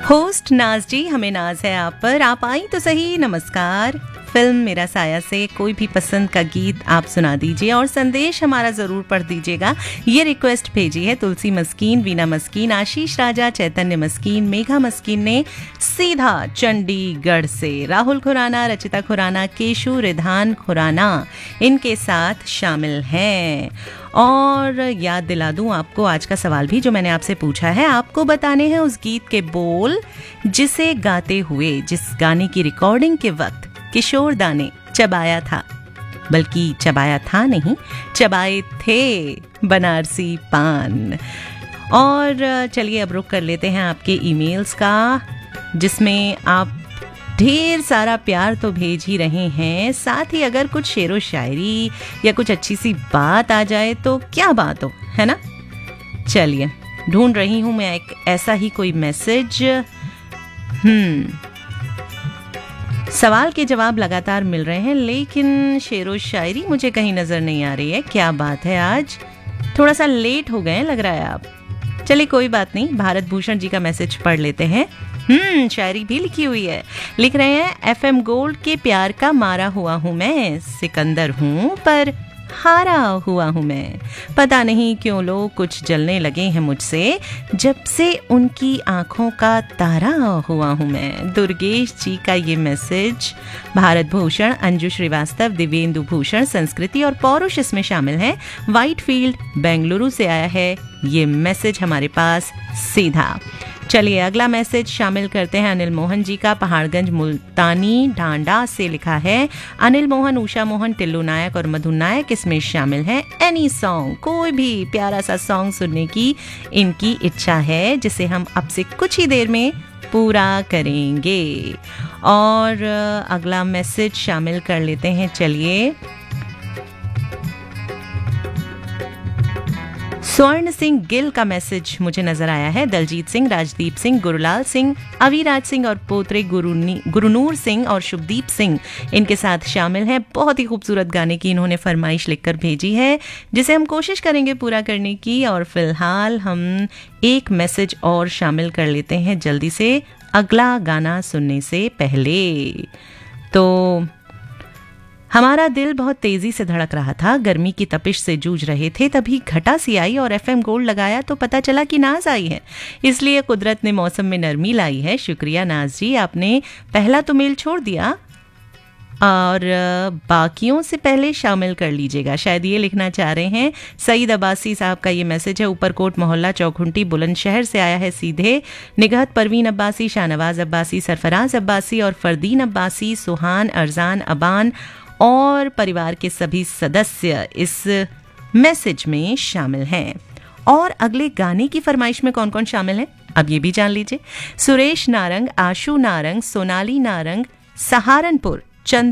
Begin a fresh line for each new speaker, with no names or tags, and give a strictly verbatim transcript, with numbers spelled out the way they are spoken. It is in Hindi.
होस्ट नाज जी, हमें नाज है आप पर, आप आई तो सही। नमस्कार। फिल्म मेरा साया से कोई भी पसंद का गीत आप सुना दीजिए और संदेश हमारा ज़रूर पढ़ दीजिएगा। ये रिक्वेस्ट भेजी है तुलसी मस्कीन, वीना मस्कीन, आशीष राजा, चैतन्य मस्कीन, मेघा मस्कीन ने सीधा चंडीगढ़ से। राहुल खुराना, रचिता खुराना, केशु रिधान खुराना इनके साथ शामिल हैं। और याद दिला दूं आपको आज का सवाल भी जो मैंने आपसे पूछा है, आपको बताने हैं उस गीत के बोल जिसे गाते हुए, जिस गाने की रिकॉर्डिंग के वक्त किशोर दा ने चबाया था, बल्कि चबाया था नहीं, चबाए थे बनारसी पान। और चलिए अब रुक कर लेते हैं आपके ईमेल्स का, जिसमें आप ढेर सारा प्यार तो भेज ही रहे हैं, साथ ही अगर कुछ शेरो शायरी या कुछ अच्छी सी बात आ जाए तो क्या बात हो, है ना। चलिए ढूंढ रही हूं मैं एक ऐसा ही कोई मैसेज। हम्म सवाल के जवाब लगातार मिल रहे हैं, लेकिन शेरो शायरी मुझे कहीं नजर नहीं आ रही है। क्या बात है, आज थोड़ा सा लेट हो गए लग रहा है आप। चलिए कोई बात नहीं, भारत भूषण जी का मैसेज पढ़ लेते हैं। हम्म शायरी भी लिखी हुई है। लिख रहे हैं, एफएम गोल्ड के प्यार का मारा हुआ हूं मैं, सिकंदर हूं पर हारा हुआ हूं मैं। पता नहीं क्यों लोग कुछ जलने लगे हैं मुझसे, जब से उनकी आंखों का तारा हुआ हूं मैं। दुर्गेश जी का ये मैसेज। भारत भूषण, अंजू श्रीवास्तव, दिव्येंदु भूषण, संस्कृति और पौरुष इसमें शामिल हैं। व्हाइट फील्ड बेंगलुरु से आया है ये मैसेज हमारे पास सीधा। चलिए अगला मैसेज शामिल करते हैं अनिल मोहन जी का। पहाड़गंज मुल्तानी ढांडा से लिखा है। अनिल मोहन, उषा मोहन, टिल्लू नायक और मधु नायक इसमें शामिल हैं। एनी सॉन्ग, कोई भी प्यारा सा सॉन्ग सुनने की इनकी इच्छा है, जिसे हम अब से कुछ ही देर में पूरा करेंगे। और अगला मैसेज शामिल कर लेते हैं। चलिए स्वर्ण सिंह गिल का मैसेज मुझे नजर आया है। दलजीत सिंह, राजदीप सिंह, गुरुलाल सिंह, अविराज सिंह और पोत्रे गुरुनूर सिंह और शुभदीप सिंह इनके साथ शामिल हैं। बहुत ही खूबसूरत गाने की इन्होंने फरमाइश लिखकर भेजी है, जिसे हम कोशिश करेंगे पूरा करने की। और फिलहाल हम एक मैसेज और शामिल कर लेते हैं जल्दी से, अगला गाना सुनने से पहले। तो हमारा दिल बहुत तेजी से धड़क रहा था, गर्मी की तपिश से जूझ रहे थे, तभी घटा सी आई और एफएम गोल्ड लगाया तो पता चला कि नाज आई है। इसलिए कुदरत ने मौसम में नरमी लाई है। शुक्रिया नाज जी, आपने पहला तो मेल छोड़ दिया और बाकियों से पहले शामिल कर लीजिएगा, शायद ये लिखना चाह रहे हैं। सईद अब्बासी साहब का ये मैसेज है। ऊपरकोट मोहल्ला चौखुंटी बुलंदशहर से आया है सीधे। निगहत परवीन अब्बासी, शाहनवाज अब्बासी, सरफराज अब्बासी और फरदीन अब्बासी, सुहान, अरजान, अबान और परिवार के सभी सदस्य इस मैसेज में शामिल हैं। और अगले गाने की फरमाइश में कौन कौन शामिल है अब ये भी जान लीजिए। सुरेश नारंग, आशु नारंग, सोनाली नारंग, सहारनपुर, चंद